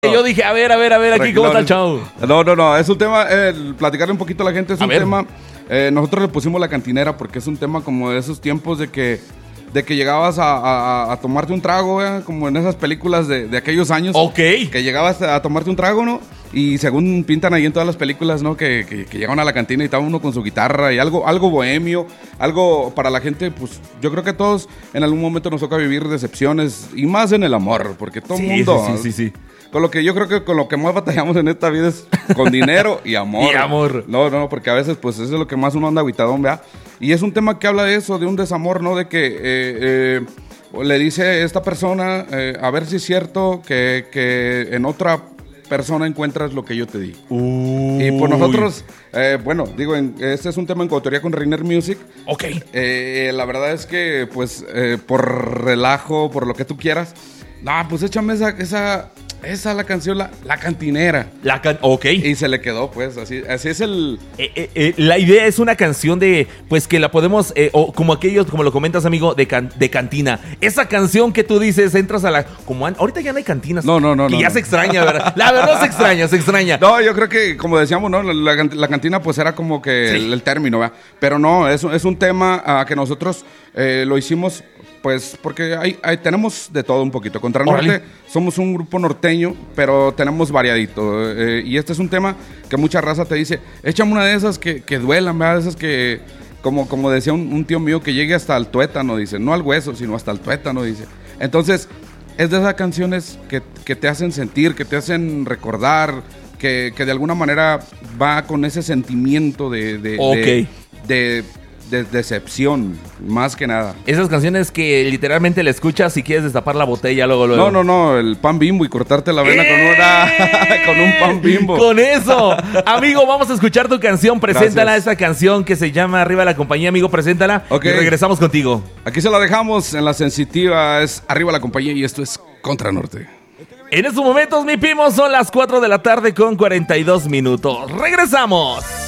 Yo dije, a ver, aquí cómo está el show. No, es un tema, platicarle un poquito a la gente, es un tema, nosotros le pusimos La Cantinera porque es un tema como de esos tiempos de que llegabas a tomarte un trago, como en esas películas de aquellos años. Ok. Que llegabas a tomarte un trago, ¿no? Y según pintan ahí en todas las películas, ¿no? Que llegaban a la cantina y estaba uno con su guitarra y algo bohemio, algo para la gente, pues yo creo que todos en algún momento nos toca vivir decepciones y más en el amor, porque todo el mundo... Sí. Con lo que yo creo que con lo que más batallamos en esta vida es con dinero y amor. Y amor. No, porque a veces pues eso es lo que más uno anda aguitadón, ¿verdad? Y es un tema que habla de eso, de un desamor, ¿no? De que le dice esta persona, a ver si es cierto que en otra persona encuentras lo que yo te di. Y por nosotros, este es un tema en coautoría con Rainer Music. Ok. La verdad es que pues por relajo, por lo que tú quieras, pues échame esa la canción, la cantinera. Ok. Y se le quedó, pues, así es el... La idea es una canción de, pues, que la podemos, o como aquellos, como lo comentas, amigo, de cantina. Esa canción que tú dices, entras a la... ahorita ya no hay cantinas. No. Que ya se extraña, ¿verdad? La verdad se extraña. No, yo creo que, como decíamos, ¿no? La cantina, pues, era como que el término, ¿verdad? Pero no, es un tema que nosotros lo hicimos... Pues porque tenemos de todo un poquito. Contra Norte somos un grupo norteño, pero tenemos variadito. Y este es un tema que mucha raza te dice, échame una de esas que duelan, ¿verdad? De esas que, como decía un tío mío, que llegue hasta el tuétano, dice. No al hueso, sino hasta el tuétano, dice. Entonces, es de esas canciones que te hacen sentir, que te hacen recordar, que de alguna manera va con ese sentimiento de decepción, más que nada. Esas canciones que literalmente le escuchas si quieres destapar la botella luego. No, el pan Bimbo y cortarte la vena con un pan Bimbo. Con eso. Amigo, vamos a escuchar tu canción. Preséntala, esa canción que se llama Arriba la Compañía, amigo, preséntala. Y regresamos contigo. Aquí se la dejamos en la sensitiva, es Arriba la Compañía y esto es Contra Norte. En estos momentos, mi primo, son las 4 de la tarde con 42 minutos. ¡Regresamos!